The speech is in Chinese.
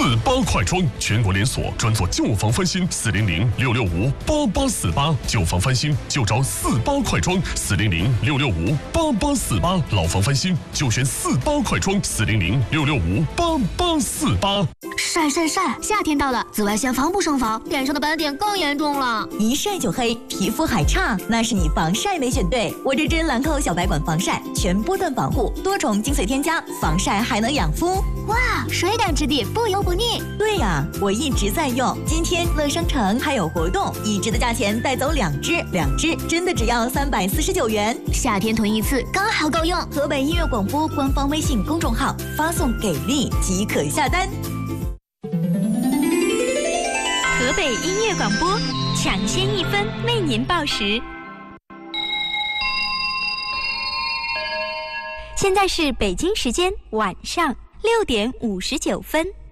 48快装，全国连锁，专做旧房翻新，400-665-8848，旧房翻新就找48快装，400-665-8848，老房翻新就选48快装，400-665-8848。 晒晒晒！夏天到了，紫外线防不胜防，脸上的斑点更严重了。 一晒就黑，皮肤还差，那是你防晒没选对。我这支兰蔻小白管防晒，全波段防护，多重精粹添加，防晒还能养肤。 哇，水感质地，不油不腻。 对呀，我一直在用。今天乐商城还有活动，一支的价钱带走2支，2支真的只要349元。 夏天囤一次刚好够用。 河北音乐广播官方微信公众号发送“给力”即可下单。 河北音乐广播，抢先1分为您报时。现在是北京时间晚上6点59分。